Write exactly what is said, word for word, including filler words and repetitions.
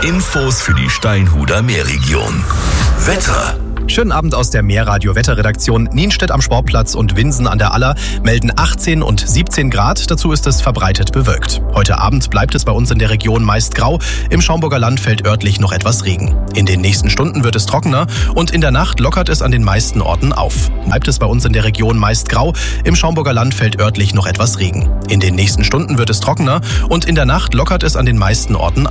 Infos für die Steinhuder Meerregion. Wetter. Schönen Abend aus der Meerradio-Wetterredaktion. Nienstedt am Sportplatz und Winsen an der Aller melden achtzehn und siebzehn Grad. Dazu ist es verbreitet bewölkt. Heute Abend bleibt es bei uns in der Region meist grau. Im Schaumburger Land fällt örtlich noch etwas Regen. In den nächsten Stunden wird es trockener und in der Nacht lockert es an den meisten Orten auf. Bleibt es bei uns in der Region meist grau. Im Schaumburger Land fällt örtlich noch etwas Regen. In den nächsten Stunden wird es trockener und in der Nacht lockert es an den meisten Orten